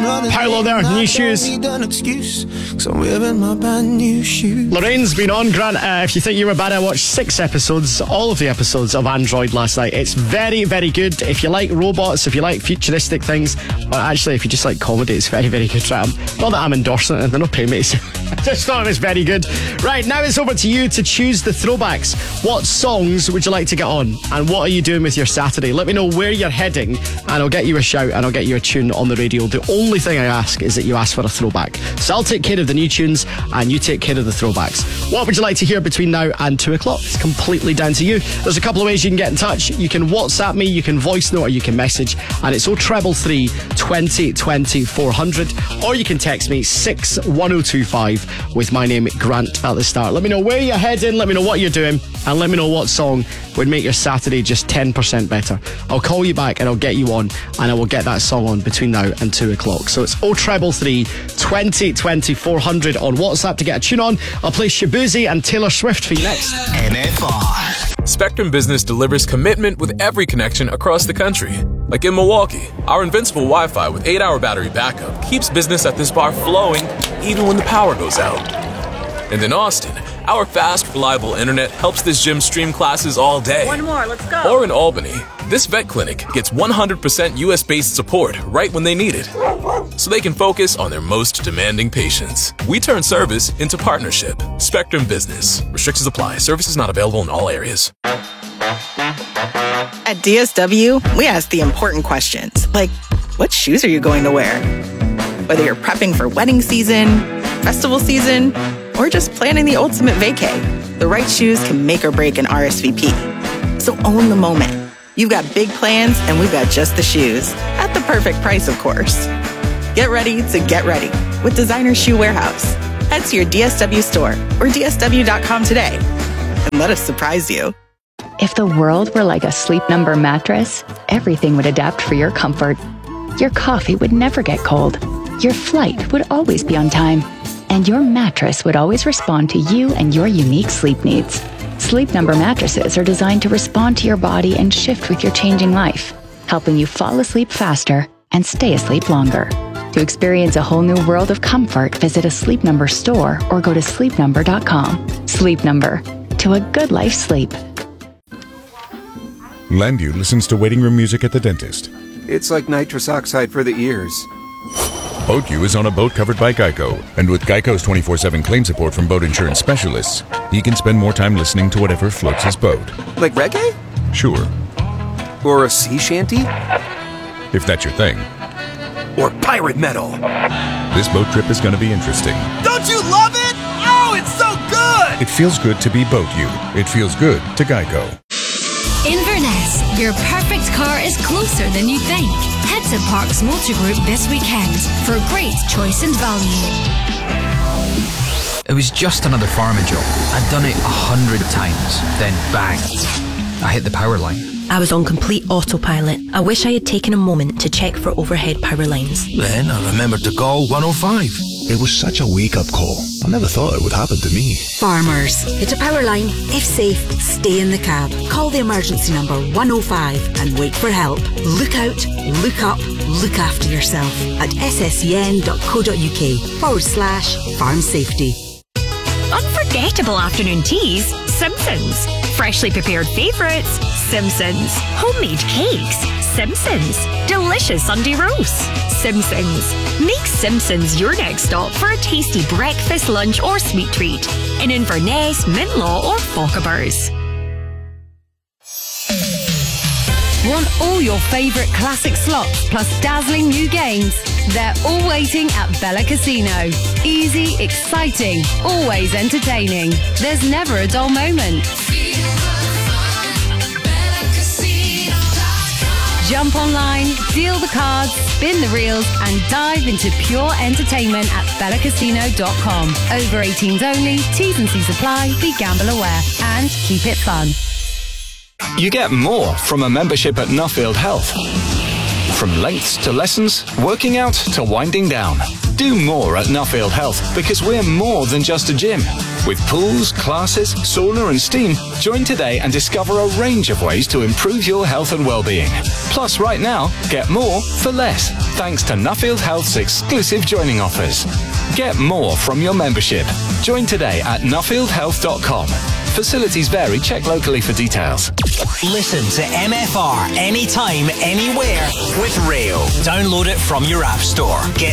Paolo there, New Shoes. Lorraine's been on, Grant. If you think you were bad, I watched 6 episodes, all of the episodes of Android last night. It's very, very good. If you like robots, if you like futuristic things, or actually if you just like comedy, it's very, very good. Right? Not that I'm endorsing it, they're not paying me. I just thought it was very good. Right, now it's over to you to choose the throwbacks. What songs would you like to get on? And what are you doing with your Saturday? Let me know where you're heading and I'll get you a shout and I'll get you a tune on the radio. The only thing I ask is that you ask for a throwback. So I'll take care of the new tunes and you take care of the throwbacks. What would you like to hear between now and 2 o'clock? It's completely down to you. There's a couple of ways you can get in touch. You can WhatsApp me, you can voice note, or you can message, and it's 0333 20 20 400, or you can text me 61025 with my name Grant at the start. Let me know where you're heading, let me know what you're doing, and let me know what song would make your Saturday just 10% better. I'll call you back and I'll get you on, and I will get that song on between now and 2 o'clock. So it's 0333 20 20 400 on WhatsApp to get a tune on. I'll play Shabuzi and Taylor Swift for you next. NFR. Spectrum Business delivers commitment with every connection across the country. Like in Milwaukee, our invincible Wi-Fi with 8-hour battery backup keeps business at this bar flowing even when the power goes out. And in Austin, our fast, reliable internet helps this gym stream classes all day. One more, let's go. Or in Albany, this vet clinic gets 100% US-based support right when they need it, so they can focus on their most demanding patients. We turn service into partnership. Spectrum Business. Restrictions apply. Services not available in all areas. At DSW, we ask the important questions, like, what shoes are you going to wear? Whether you're prepping for wedding season, festival season, or just planning the ultimate vacay, the right shoes can make or break an RSVP. So own the moment. You've got big plans, and we've got just the shoes. At the perfect price, of course. Get ready to get ready with Designer Shoe Warehouse. Head to your DSW store or DSW.com today and let us surprise you. If the world were like a Sleep Number mattress, everything would adapt for your comfort. Your coffee would never get cold. Your flight would always be on time. And your mattress would always respond to you and your unique sleep needs. Sleep Number mattresses are designed to respond to your body and shift with your changing life, helping you fall asleep faster and stay asleep longer. To experience a whole new world of comfort, visit a Sleep Number store or go to sleepnumber.com. Sleep Number. To a good life sleep. Landu listens to waiting room music at the dentist. It's like nitrous oxide for the ears. BoatU is on a boat covered by Geico, and with Geico's 24/7 claim support from boat insurance specialists, he can spend more time listening to whatever floats his boat. Like reggae? Sure. Or a sea shanty? If that's your thing. Or pirate metal. This boat trip is going to be interesting. Don't you love it? Oh, it's so good! It feels good to be BoatU. It feels good to Geico. Inverness, your perfect car is closer than you think. Head to Parks Motor Group this weekend for great choice and value. It was just another farming job. I'd done it 100 times. Then bang, I hit the power line. I was on complete autopilot. I wish I had taken a moment to check for overhead power lines. Then I remembered to call 105. It was such a wake-up call. I never thought it would happen to me. Farmers, hit a power line. If safe, stay in the cab. Call the emergency number 105 and wait for help. Look out, look up, look after yourself at sscn.co.uk/farm safety. Unforgettable afternoon teas, Simpsons. Freshly prepared favourites, Simpsons. Homemade cakes, Simpsons. Delicious Sunday roasts, Simpsons. Make Simpsons your next stop for a tasty breakfast, lunch or sweet treat in Inverness, Mintlaw or Fochabers. Want all your favourite classic slots plus dazzling new games? They're all waiting at Bella Casino. Easy, exciting, always entertaining. There's never a dull moment. Jump online, deal the cards, spin the reels and dive into pure entertainment at bellacasino.com. Over 18s only, T's and C's apply, be gamble aware and keep it fun. You get more from a membership at Nuffield Health. From lengths to lessons, working out to winding down. Do more at Nuffield Health because we're more than just a gym. With pools, classes, sauna and steam, join today and discover a range of ways to improve your health and well-being. Plus, right now, get more for less, thanks to Nuffield Health's exclusive joining offers. Get more from your membership. Join today at nuffieldhealth.com. Facilities vary. Check locally for details. Listen to MFR anytime, anywhere with Rayo. Download it from your app store. Get